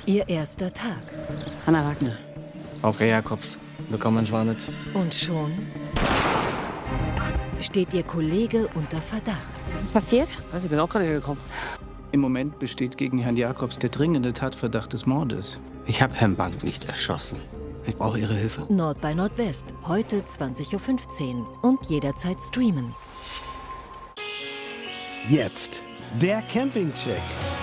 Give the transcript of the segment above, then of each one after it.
Ihr erster Tag. Hanna Wagner. Frau Jakobs. Willkommen in Schwanitz. Und schon steht Ihr Kollege unter Verdacht. Was ist passiert? Ich bin auch gerade hergekommen. Im Moment besteht gegen Herrn Jakobs der dringende Tatverdacht des Mordes. Ich habe Herrn Bank nicht erschossen. Ich brauche Ihre Hilfe. Nord bei Nordwest. Heute 20:15 Uhr und jederzeit streamen. Jetzt der Campingcheck.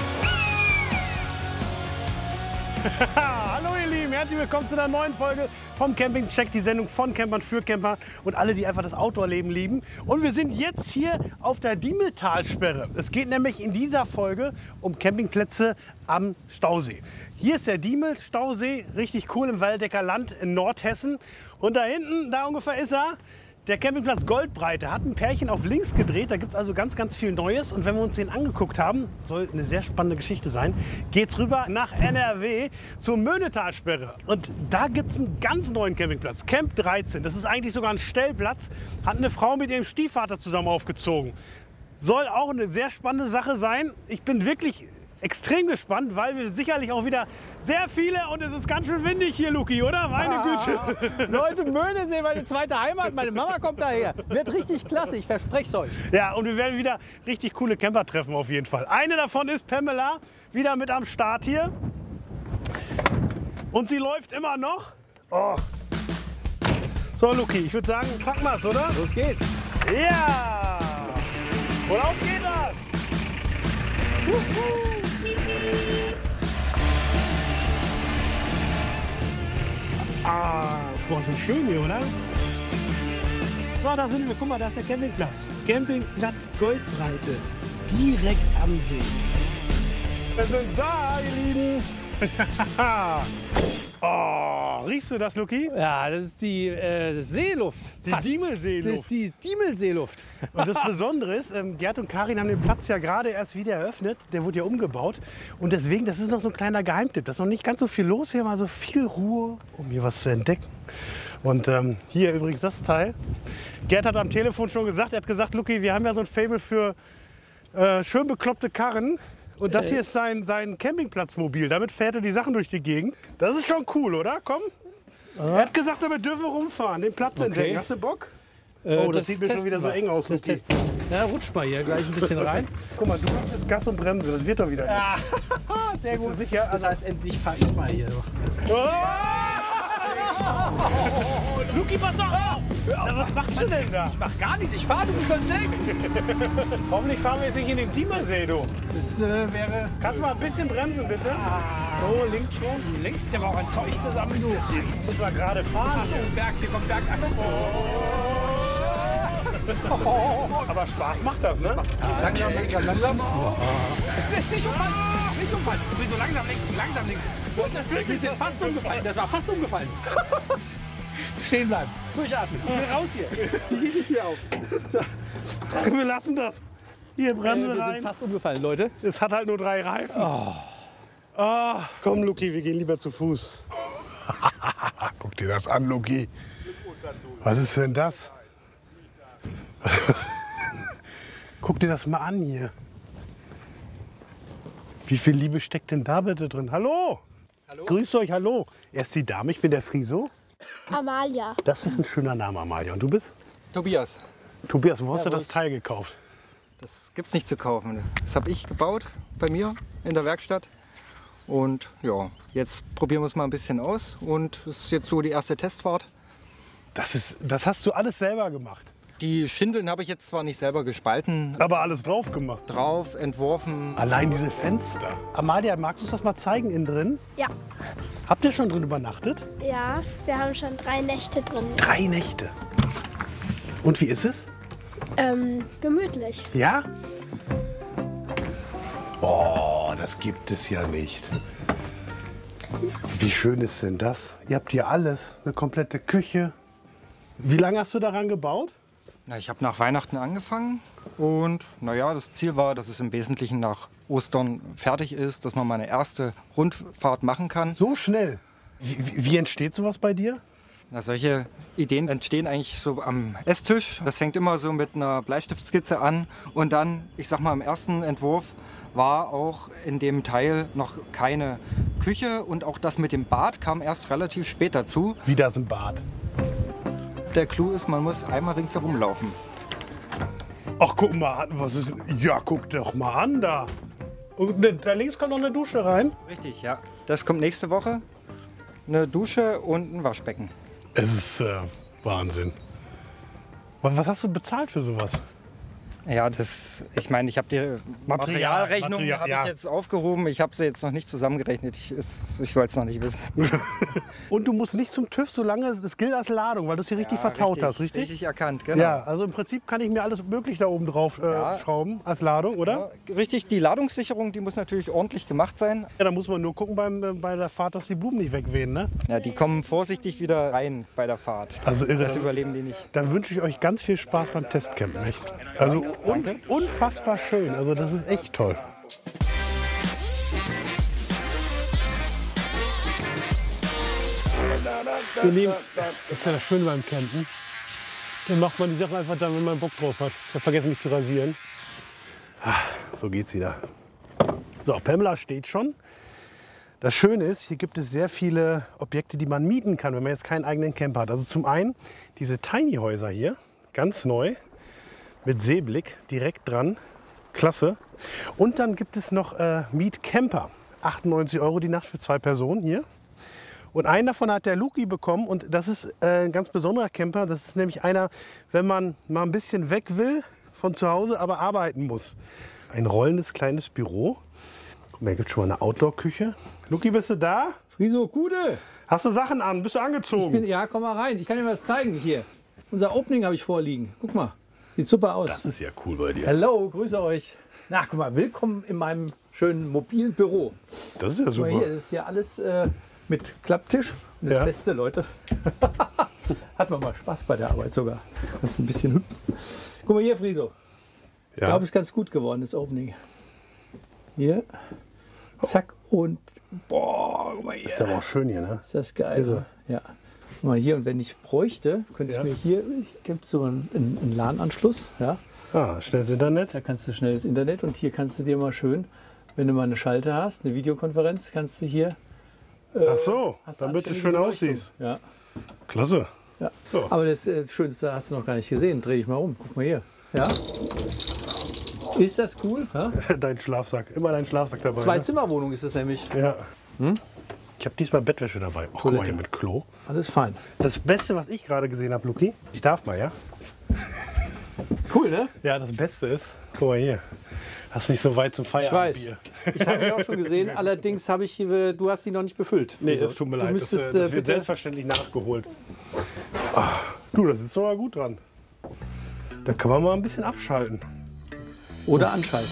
Hallo ihr Lieben, herzlich willkommen zu einer neuen Folge vom Campingcheck, die Sendung von Campern für Camper und alle, die einfach das Outdoor-Leben lieben. Und wir sind jetzt hier auf der Diemeltalsperre. Es geht nämlich in dieser Folge um Campingplätze am Stausee. Hier ist der Diemel-Stausee, richtig cool im Waldecker Land in Nordhessen. Und da hinten, da ungefähr ist er. Der Campingplatz Goldbreite hat ein Pärchen auf links gedreht, da gibt es also ganz, ganz viel Neues. Und wenn wir uns den angeguckt haben, soll eine sehr spannende Geschichte sein, geht's rüber nach NRW zur Möhnetalsperre. Und da gibt es einen ganz neuen Campingplatz, Camp 13. Das ist eigentlich sogar ein Stellplatz, hat eine Frau mit ihrem Stiefvater zusammen aufgezogen. Soll auch eine sehr spannende Sache sein. Ich bin wirklich extrem gespannt, weil wir sicherlich auch wieder sehr viele und es ist ganz schön windig hier, Luki, oder? Meine Güte. Leute, Möhnesee, meine zweite Heimat. Meine Mama kommt daher. Wird richtig klasse, ich verspreche es euch. Ja, und wir werden wieder richtig coole Camper treffen auf jeden Fall. Eine davon ist Pamela, wieder mit am Start hier. Und sie läuft immer noch. Oh. So, Luki, ich würde sagen, packen wir es, oder? Los geht's. Ja! Und auf geht das! Ah, boah, ist das schön hier, oder? So, da sind wir. Guck mal, da ist der Campingplatz. Campingplatz Goldbreite. Direkt am See. Wir sind da, ihr Lieben. Oh, riechst du das, Luki? Ja, das ist die Seeluft. Die Fast. Diemelseeluft. Das ist die Diemelseeluft. Und das Besondere ist, Gerd und Karin haben den Platz ja gerade erst wieder eröffnet. Der wurde ja umgebaut. Und deswegen, das ist noch so ein kleiner Geheimtipp. Da ist noch nicht ganz so viel los. Hier mal so viel Ruhe, um hier was zu entdecken. Und hier übrigens das Teil. Gerd hat am Telefon schon gesagt, er hat gesagt, Luki, wir haben ja so ein Faible für schön bekloppte Karren. Und das hier ist sein Campingplatzmobil. Damit fährt er die Sachen durch die Gegend. Das ist schon cool, oder? Komm. Er hat gesagt, damit dürfen wir rumfahren, den Platz entdecken. Hast du Bock? Oh, das sieht mir schon wieder so eng aus. Das testen. Ja, rutsch mal hier gleich ein bisschen rein. Guck mal, du hast jetzt Gas und Bremse. Das wird doch wieder. Ja, sehr gut. Sicher? Das heißt, endlich fahre ich mal hier. Oh! Luki, pass auf! Was machst du denn da? Ich mach gar nichts, ich fahre, du bist ans Lenk. Hoffentlich fahren wir jetzt nicht in den Diemersee, du. Das wäre... Kannst du mal ein bisschen bremsen, bitte? So, links rum. Du lenkst ja auch ein Zeug zusammen, du. Jetzt müssen wir gerade fahren. Achtung, Berg, hier kommt Bergachse. Aber Spaß macht das, ne? Langsam, langsam, langsam. Nicht umfallen, nicht umfallen. Du bist so langsam links, langsam links. Wir sind fast umgefallen, das war fast umgefallen. Stehen bleiben, durchatmen. Ich will raus hier. Hier geht die Tür auf. Wir lassen das. Hier, Bremse Wir rein. sind fast umgefallen, Leute. Es hat halt nur 3 Reifen. Oh. Komm, Luki, wir gehen lieber zu Fuß. Guck dir das an, Luki. Was ist denn das? Guck dir das mal an hier. Wie viel Liebe steckt denn da bitte drin? Hallo? Hallo? Grüß euch, hallo. Er ist die Dame, ich bin der Friso. Amalia. Das ist ein schöner Name, Amalia. Und du bist? Tobias, Tobias, wo hast du das Teil gekauft? das gibt's nicht zu kaufen. Das habe ich gebaut bei mir in der Werkstatt. Und ja, jetzt probieren wir es mal ein bisschen aus. Und das ist jetzt so die erste Testfahrt. Das hast du alles selber gemacht. Die Schindeln habe ich jetzt zwar nicht selber gespalten, Aber alles drauf gemacht. drauf, entworfen. Allein diese Fenster. Amalia, magst du uns das mal zeigen innen drin? Ja. Habt ihr schon drin übernachtet? Ja, wir haben schon 3 Nächte drin. 3 Nächte. Und wie ist es? Gemütlich. Ja? Oh, das gibt es ja nicht. Wie schön ist denn das? Ihr habt hier alles, eine komplette Küche. Wie lange hast du daran gebaut? Na, ich habe nach Weihnachten angefangen. Und naja, das Ziel war, dass es im Wesentlichen nach Ostern fertig ist, dass man meine erste Rundfahrt machen kann. So schnell. Wie entsteht sowas bei dir? Na, solche Ideen entstehen eigentlich so am Esstisch. Das fängt immer so mit einer Bleistiftskizze an. Und dann, ich sag mal, im ersten Entwurf war auch in dem Teil noch keine Küche und auch das mit dem Bad kam erst relativ spät dazu. Wie das im Bad. Der Clou ist, man muss einmal ringsherum laufen. Ach, guck mal an, was ist. Ja, guck doch mal an da. Und da links kommt noch eine Dusche rein. Richtig, ja. Das kommt nächste Woche. Eine Dusche und ein Waschbecken. Es ist Wahnsinn. Was hast du bezahlt für sowas? Ja, ich meine, ich habe die Materialrechnung Material, habe ja. ich jetzt aufgehoben. Ich habe sie jetzt noch nicht zusammengerechnet. Ich wollte es noch nicht wissen. Und du musst nicht zum TÜV, solange es gilt als Ladung, weil du es hier richtig vertaut hast, richtig? Richtig erkannt, genau. Ja, also im Prinzip kann ich mir alles möglich da oben drauf schrauben als Ladung, oder? Ja, richtig, die Ladungssicherung, die muss natürlich ordentlich gemacht sein. Ja, da muss man nur gucken bei der Fahrt, dass die Blumen nicht wegwehen, ne? Ja, die kommen vorsichtig wieder rein bei der Fahrt. Also irre. Das überleben die nicht. Dann wünsche ich euch ganz viel Spaß beim Testcampen, echt. Also unfassbar schön, also das ist echt toll. Ihr Lieben, das ist ja das Schöne beim Campen. Dann macht man die Sachen einfach dann, wenn man Bock drauf hat. Ich habe vergessen, mich zu rasieren. So geht's wieder. So, Pamela steht schon. Das Schöne ist, hier gibt es sehr viele Objekte, die man mieten kann, wenn man jetzt keinen eigenen Camper hat. Also zum einen diese Tiny-Häuser hier, ganz neu, mit Seeblick, direkt dran. Klasse. Und dann gibt es noch Mietcamper. 98 € die Nacht für 2 Personen hier. Und einen davon hat der Luki bekommen und das ist ein ganz besonderer Camper. Das ist nämlich einer, wenn man mal ein bisschen weg will von zu Hause, aber arbeiten muss. Ein rollendes kleines Büro. Guck mal, hier gibt es schon mal eine Outdoor-Küche. Luki, bist du da? Friso, Gude! Hast du Sachen an? Bist du angezogen? Ja, komm mal rein. Ich kann dir was zeigen hier. Unser Opening habe ich vorliegen. Guck mal. Sieht super aus. Das ist ja cool bei dir. Hallo, grüße euch. Na, guck mal, willkommen in meinem schönen mobilen Büro. Das ist ja Guck mal super. hier, das ist ja alles mit Klapptisch. Und das Ja. Beste, Leute. Hat man mal Spaß bei der Arbeit sogar. Kannst ein bisschen hüpfen. Guck mal hier, Friso. Ich glaube, es ist ganz gut geworden, das Opening. Hier. Zack und boah, guck mal hier. Ist aber auch schön hier, ne? Ist das geil. Irre. Ja. Guck mal hier, und wenn ich bräuchte, könnte Ja. ich mir hier, gibt es so einen LAN-Anschluss. Ja. Schnelles Internet. Da kannst du schnelles Internet und hier kannst du dir mal schön, wenn du mal eine Schalte hast, eine Videokonferenz, kannst du hier. Ach so, hast damit du anständige schön Beleuchtung. aussiehst. Ja. Klasse. Ja. So. Aber das Schönste hast du noch gar nicht gesehen. Dreh dich mal um. Guck mal hier. Ja. Ist das cool? Ja? Dein Schlafsack. Immer dein Schlafsack dabei. Ne? Zwei-Zimmer-Wohnung ist das nämlich. Ja. Ich habe diesmal Bettwäsche dabei. Oh, guck mal hier mit Klo. Alles fein. Das Beste, was ich gerade gesehen habe, Luki, ich darf mal, ja? Cool, ne? Ja, das Beste ist, guck mal hier. Hast nicht so weit zum Ich Feierabend. weiß. Ich habe die auch schon gesehen. Allerdings habe ich, du hast sie noch nicht befüllt. Nee, Also, das tut mir du leid. müsstest, Das wird bitte, selbstverständlich nachgeholt. Du, das ist doch mal gut dran. Da kann man mal ein bisschen abschalten. oder anschalten.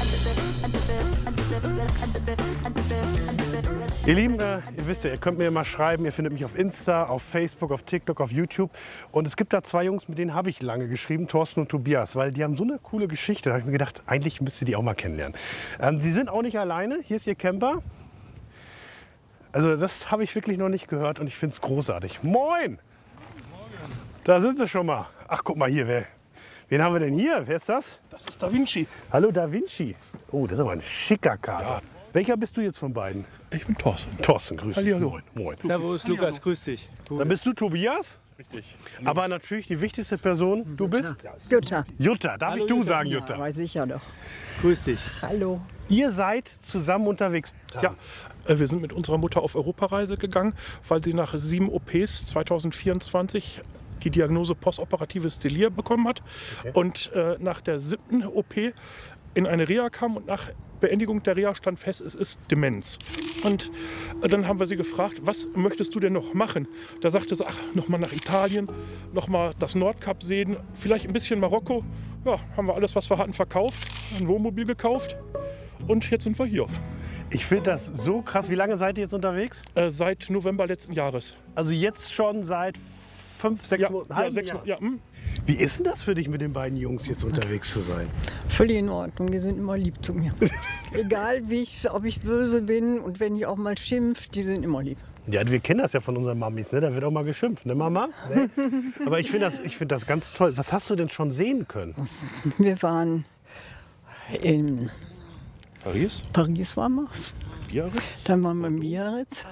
Ihr Lieben, ihr wisst ja, ihr könnt mir mal schreiben, ihr findet mich auf Insta, auf Facebook, auf TikTok, auf YouTube. Und es gibt da 2 Jungs, mit denen habe ich lange geschrieben, Thorsten und Tobias, weil die haben so eine coole Geschichte. Da habe ich mir gedacht, eigentlich müsst ihr die auch mal kennenlernen. Sie sind auch nicht alleine, hier ist ihr Camper. Also das habe ich wirklich noch nicht gehört und ich finde es großartig. Moin! Da sind sie schon mal. Ach, guck mal hier, wen haben wir denn hier? Wer ist das? Das ist Da Vinci. Hallo Da Vinci. Oh, das ist aber ein schicker Kater. Ja. Welcher bist du jetzt von beiden? Ich bin Thorsten. Thorsten, grüß dich. Hallihallo. Moin. Moin. Servus, Lukas, grüß dich. Dann bist du Tobias? Richtig. Aber natürlich die wichtigste Person, du bist? Jutta. Jutta. Darf ich du sagen, Jutta? Ja, weiß ich ja doch. Grüß dich. Hallo. Ihr seid zusammen unterwegs. Ja, wir sind mit unserer Mutter auf Europareise gegangen, weil sie nach 7 OPs 2024 die Diagnose postoperatives Delir bekommen hat. Okay. Und nach der 7. OP in eine Reha kam und nach Beendigung der Reha stand fest, es ist Demenz. Und dann haben wir sie gefragt, was möchtest du denn noch machen? Da sagte sie, ach, nochmal nach Italien, nochmal das Nordkap sehen, vielleicht ein bisschen Marokko. Ja, haben wir alles, was wir hatten, verkauft, ein Wohnmobil gekauft und jetzt sind wir hier. Ich finde das so krass. Wie lange seid ihr jetzt unterwegs? Seit November letzten Jahres. Also jetzt schon seit 5, 6 Monaten? Ja, 6 Monate. Ja, Wie ist denn das für dich, mit den beiden Jungs jetzt unterwegs zu sein? Völlig in Ordnung, die sind immer lieb zu mir. Egal, ob ich böse bin und wenn ich auch mal schimpf, die sind immer lieb. Ja, wir kennen das ja von unseren Mamis, ne? Da wird auch mal geschimpft, ne Mama? Nee. Aber ich finde das ganz toll. Was hast du denn schon sehen können? Wir waren in Paris? Paris, waren wir. Biarritz. Dann waren wir in Biarritz.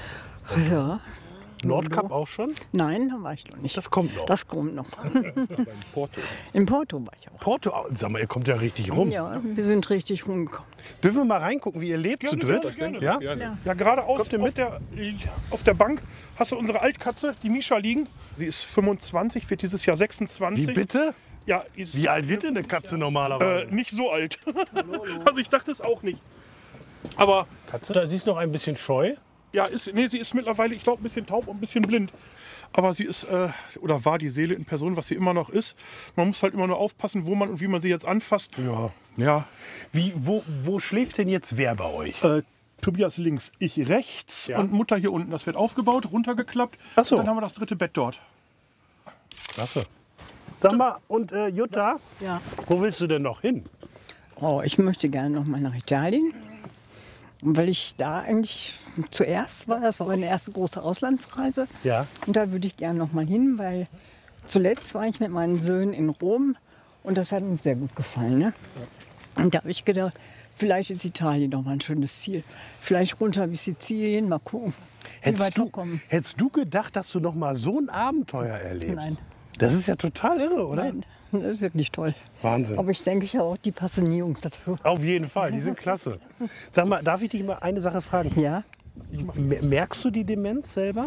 Ja. Nordkap auch schon? Nein, da war ich noch nicht. Das kommt noch. Das kommt noch. In Porto. In Porto war ich auch. Porto, sag mal, ihr kommt ja richtig rum. Ja, wir sind richtig rumgekommen. Dürfen wir mal reingucken, wie ihr lebt zu dritt? Gerne. Ja? Ja, geradeaus auf der Bank hast du unsere Altkatze, die Misha, liegen. Sie ist 25, wird dieses Jahr 26. Wie bitte? Ja, ist Wie alt wird denn eine Katze normalerweise? nicht so alt. Also ich dachte es auch nicht. Aber Katze? Sie ist noch ein bisschen scheu. ja, sie ist mittlerweile, ich glaube, ein bisschen taub und ein bisschen blind. Aber sie ist, oder war die Seele in Person, was sie immer noch ist. Man muss halt immer nur aufpassen, wo man und wie man sie jetzt anfasst. Ja. Wo schläft denn jetzt wer bei euch? Tobias links, ich rechts und Mutter hier unten. Das wird aufgebaut, runtergeklappt. Ach so. Und dann haben wir das dritte Bett dort. Klasse. Sag mal, und Jutta, Ja. wo willst du denn noch hin? Oh, ich möchte gerne noch mal nach Italien. Weil ich da eigentlich zuerst war. Das war meine erste große Auslandsreise. Ja. Und da würde ich gerne noch mal hin, weil zuletzt war ich mit meinen Söhnen in Rom. Und das hat uns sehr gut gefallen. Ne? Und da habe ich gedacht, vielleicht ist Italien noch mal ein schönes Ziel. Vielleicht runter bis Sizilien, mal gucken, wie weit wir kommen. Hättest du gedacht, dass du noch mal so ein Abenteuer erlebst? Nein. Das ist ja total irre, oder? Nein, das ist wirklich toll. Wahnsinn. Aber ich denke ja auch, die passen die Jungs dazu. Auf jeden Fall, die sind klasse. Sag mal, darf ich dich mal eine Sache fragen? Ja, Merkst du die Demenz selber?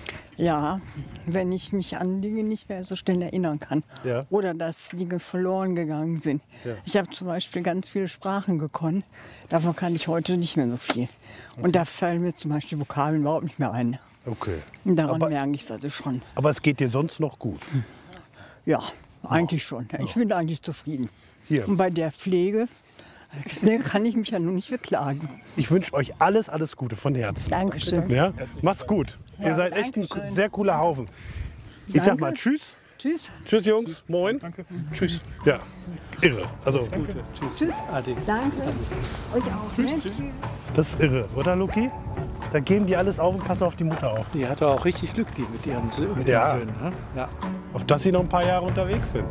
ja, wenn ich mich an Dinge nicht mehr so schnell erinnern kann. Ja. Oder dass Dinge verloren gegangen sind. Ja. Ich habe zum Beispiel ganz viele Sprachen gekonnt. Davon kann ich heute nicht mehr so viel. Und da fallen mir zum Beispiel Vokabeln überhaupt nicht mehr ein. Okay. Und daran Aber- merke ich es also schon. Aber es geht dir sonst noch gut. Ja, eigentlich schon. Ich bin eigentlich zufrieden. Hier. Und bei der Pflege kann ich mich ja nun nicht beklagen. Ich wünsche euch alles Gute von Herzen. Dankeschön. Ja? Macht's gut. Ihr seid echt ein sehr cooler Haufen. Ich sag Danke. mal Tschüss. Tschüss. Tschüss, Jungs. Moin. Danke. Tschüss. Ja, irre. Also, Tschüss. Danke. Euch auch. Tschüss. das ist irre, oder Luki? Da geben die alles auf und passen auf die Mutter auf. Die hatte auch richtig Glück, die mit ihren Ja. Söhnen. Ne? Ja. Auf dass sie noch ein paar Jahre unterwegs sind.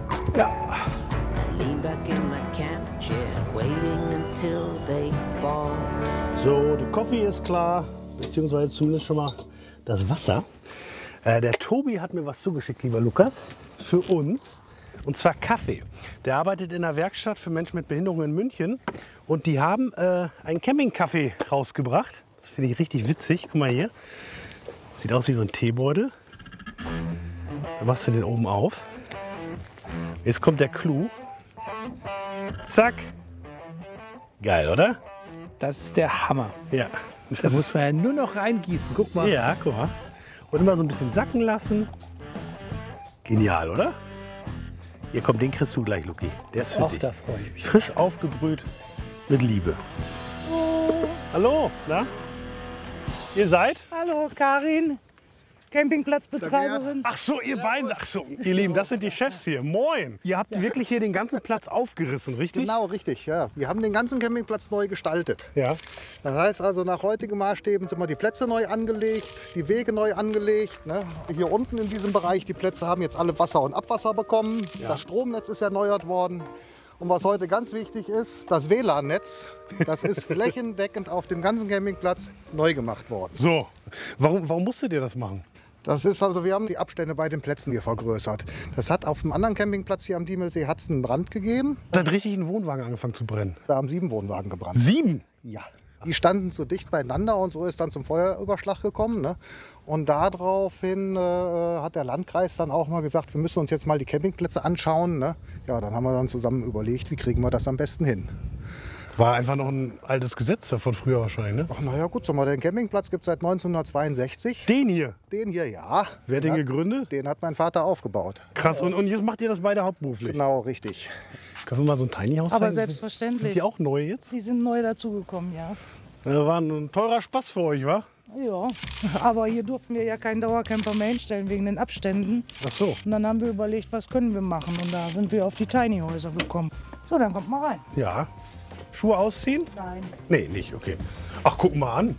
Lean back in my camp chair, waiting until they fall. So, der Kaffee ist klar, beziehungsweise zumindest schon mal das Wasser. Der Tobi hat mir was zugeschickt, lieber Lukas, für uns. Und zwar Kaffee. Der arbeitet in einer Werkstatt für Menschen mit Behinderung in München. Und die haben einen Campingkaffee rausgebracht. Das finde ich richtig witzig. Guck mal hier. Sieht aus wie so ein Teebeutel. Da machst du den oben auf. Jetzt kommt der Clou. Zack. Geil, oder? Das ist der Hammer. Ja. Da muss man ja nur noch reingießen. Guck mal. Ja, guck mal. Und immer so ein bisschen sacken lassen. Genial, oder? Hier, komm, den kriegst du gleich, Luki. Der ist für Ach, dich. da freue ich mich. Frisch aufgebrüht mit Liebe. Hallo, na? Ihr seid? Hallo, Karin, Campingplatzbetreiberin. Ach so, ihr beiden. Ach so, ihr Lieben, das sind die Chefs hier. Moin. Ihr habt wirklich hier den ganzen Platz aufgerissen, richtig? Genau, richtig. Ja. Wir haben den ganzen Campingplatz neu gestaltet. Ja. Das heißt also, nach heutigen Maßstäben sind wir die Plätze neu angelegt, die Wege neu angelegt. Ne? Hier unten in diesem Bereich, die Plätze haben jetzt alle Wasser und Abwasser bekommen. Das Stromnetz ist erneuert worden. Und was heute ganz wichtig ist, das WLAN-Netz, das ist flächendeckend auf dem ganzen Campingplatz neu gemacht worden. So, warum musstet ihr das machen? Das ist also, wir haben die Abstände bei den Plätzen hier vergrößert. Das hat auf dem anderen Campingplatz hier am Diemelsee hat's einen Brand gegeben. Da hat richtig ein Wohnwagen angefangen zu brennen. Da haben 7 Wohnwagen gebrannt. 7? Ja. Die standen so dicht beieinander und so ist dann zum Feuerüberschlag gekommen. Ne? Und daraufhin hat der Landkreis dann auch mal gesagt, wir müssen uns jetzt mal die Campingplätze anschauen. Ne? Ja, dann haben wir dann zusammen überlegt, wie kriegen wir das am besten hin. War einfach noch ein altes Gesetz von früher wahrscheinlich, ne? Ach naja gut, sag mal, den Campingplatz gibt es seit 1962. Den hier? Den hier, ja. Wer hat den gegründet? Den hat mein Vater aufgebaut. Krass, und jetzt macht ihr das beide hauptberuflich? Genau, richtig. Können wir mal so ein Tiny House Aber zeigen? selbstverständlich. Sind die auch neu jetzt? Die sind neu dazugekommen, ja. Das war ein teurer Spaß für euch, wa? Ja, aber hier durften wir ja keinen Dauercamper mehr hinstellen wegen den Abständen. Ach so. Und dann haben wir überlegt, was können wir machen. Und da sind wir auf die Tiny Häuser gekommen. So, dann kommt mal rein. Ja. Schuhe ausziehen? Nein. Nee, nicht, okay. Ach, guck mal an.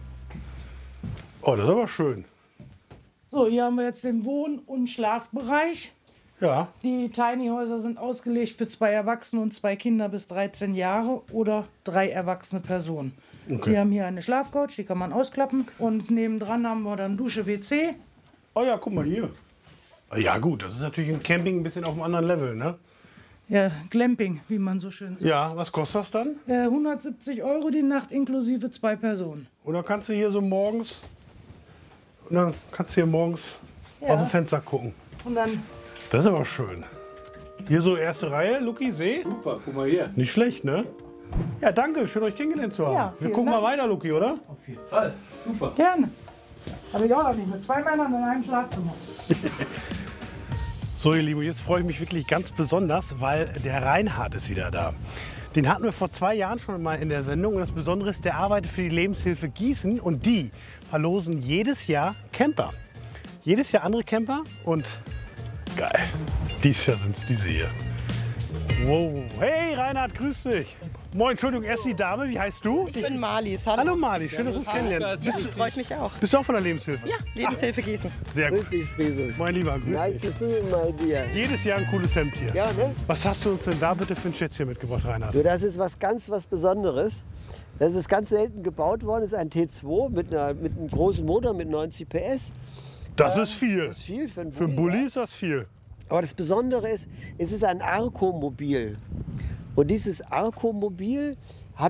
Oh, das ist aber schön. So, hier haben wir jetzt den Wohn- und Schlafbereich. Ja. Die Tiny Häuser sind ausgelegt für 2 Erwachsene und 2 Kinder bis 13 Jahre oder 3 erwachsene Personen. Okay. Wir haben hier eine Schlafcouch, die kann man ausklappen. Und nebendran haben wir dann Dusche, WC. Oh ja, guck mal hier. Ja gut, das ist natürlich im Camping ein bisschen auf einem anderen Level, ne? Ja, Glamping, wie man so schön sagt. Ja, was kostet das dann? 170 € die Nacht inklusive 2 Personen. Und dann kannst du hier so morgens, aus dem Fenster gucken. Und dann Das ist aber schön. Hier so erste Reihe, Luki, See? Super, guck mal hier. Nicht schlecht, ne? Ja, danke, schön euch kennengelernt zu haben. Ja, Wir vielen gucken Dank. mal weiter, Luki, oder? Auf jeden Fall. Super. gerne. Habe ich auch noch nicht. Mit 2 Männern in einem Schlafzimmer. So, ihr Lieben, jetzt freue ich mich wirklich ganz besonders, weil der Reinhard ist wieder da. Den hatten wir vor 2 Jahren schon mal in der Sendung. Und das Besondere ist, der arbeitet für die Lebenshilfe Gießen und die verlosen jedes Jahr Camper. Jedes Jahr andere Camper und geil. Dieses Jahr sind es diese hier. Wow. Hey Reinhard, grüß dich. Moin, Entschuldigung, erst die Dame. Wie heißt du? Ich bin Marlies. Hallo. Hallo Marlies, schön, dass wir uns kennenlernen. Ja, freut mich auch. Bist du auch von der Lebenshilfe? Ja, Lebenshilfe Gießen. Sehr gut. Grüß dich, Friedel. Mein Lieber, grüß Nice dich. to see you, my dear. Jedes Jahr ein cooles Hemd hier. Ja, ne? Was hast du uns denn da bitte für ein Schätzchen mitgebracht, Reinhard? So, das ist was Besonderes. Das ist ganz selten gebaut worden. Das ist ein T2 mit einem großen Motor mit 90 PS. Das ist viel. Das ist viel für einen Für einen Bulli ist das viel. Aber das Besondere ist, es ist ein Arco-Mobil. Und dieses Arco-Mobil